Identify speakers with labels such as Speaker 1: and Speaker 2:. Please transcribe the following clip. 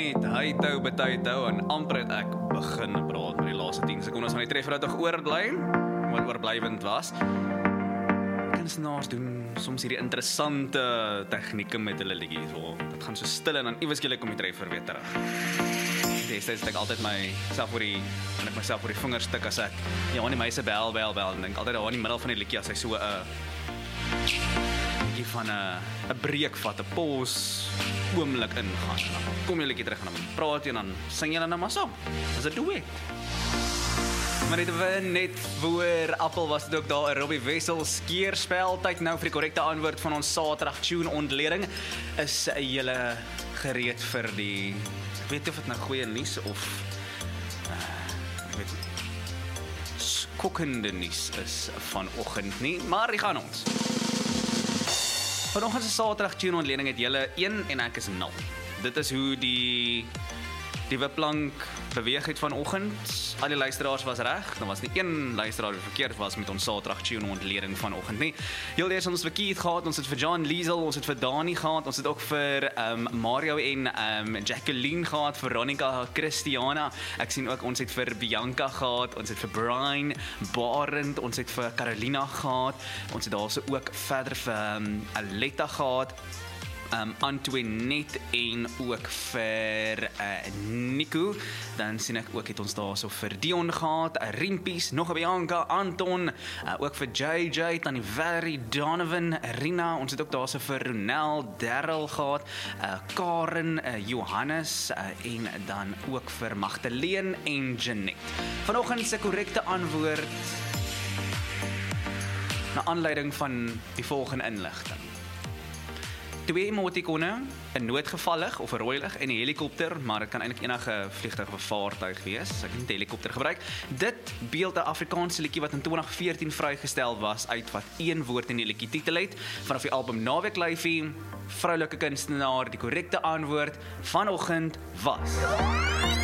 Speaker 1: Hy tou betytou en amper het ek begin praat met die laaste 10 sekondes van die treffer dat ek oorbly, wat oorblywend was. Kunstenaars doen soms hierdie interessante tegnieke met hulle liedjies. So, dit gaan so stil en dan iewes skielik kom die treffer weer terug. Destyds het ek altyd myself voor die vingers stik as ek die meise bel en dink altyd daar in die middel van die liedjie as hy so 'n van 'n breek vat, 'n pause oomblik ingaan. En dan kom jy liedjie terug en dan praat jy en dan sing jy dan maar saam. Dis 'n duet. Maar net voor Appel was dit ook daar 'n Robbie Wessel skeerspel. Tyd nou vir die korrekte antwoord van ons Saterdag tune ontleding. Is julle gereed vir die, ek weet of dit nou goeie nuus of ek weet skokkende nuus is vanoggend nie, maar die gaan ons. Vanoggend se Saterdag tune ontleding het julle 1 en ek is 0. Dit is hoe die wipplank beweeg het vanoggend. Al die luisteraars was reg. Daar was nie een luisteraar wat verkeerd was met ons Saterdag tune ontleding vanoggend nie. Heel eers ons vir Keith gehad, ons het vir John Liesel, ons het vir Dani gehad, ons het ook vir Mario en Jacqueline gehad, Veronica, Christiana. Ek sien ook ons het vir Bianca gehad, ons het vir Brian, Barend, ons het vir Carolina gehad, ons het daarso ook verder vir Aletta gehad. Antoinette en ook vir Nico. Dan sien ek ook het ons daar so vir Dion gehad, Rimpies, nog 'n Bianca, Anton, ook vir JJ, Tannie Valerie, Donovan, Rina, ons het ook daar so vir Ronel, Darryl gehad, Karen, Johannes en dan ook vir Magdalene en Jeanette. Vanoggend se korrekte antwoord na aanleiding van die volgende inligting. 2 emotikone, 'n noodgevallig of 'n rooi lig en 'n helikopter, maar dit kan eintlik enige vliegtuig of vaartuig wees. Ek het 'n helikopter gebruik. Dit beeld 'n Afrikaanse liedjie wat in 2014 vrygestel was uit wat een woord in die liedjie titel het. Vanaf die album Naweek Lyfie, vroulike kunstenaar, die korrekte antwoord vanoggend was